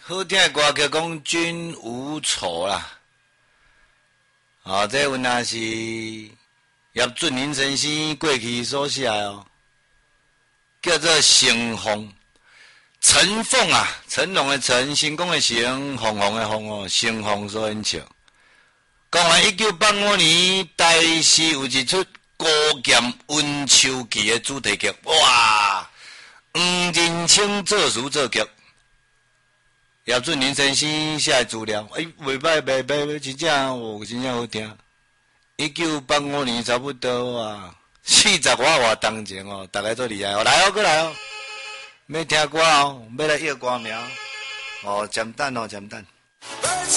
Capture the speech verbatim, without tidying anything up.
好听的歌曲讲君无丑啦，啊、哦，这阮也是叶俊麟先生过去所写哦，叫做《成凤》。陈凤啊，成龙的陈，成功的成，凤凰的凤哦，成凤所演唱。讲啊，一九八五年台视有一出高剑温秋琪的主题曲，哇！黄仁清作词作曲。叶俊麟先生写资料，哎，袂歹，袂歹，真正哦，真正好听。一九八五年差不多啊，四十外外当前哦，大家都厉害哦，来哦，过来哦，要听歌哦，要来要歌名哦，暂等哦，暂等。